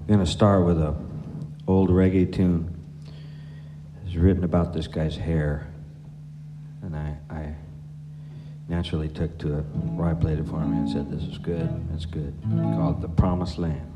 I'm going to start with a old reggae tune. It's written about this guy's hair, and I naturally took to it. Roy played it for me and said, "This is good. It's good." Called "The Promised Land."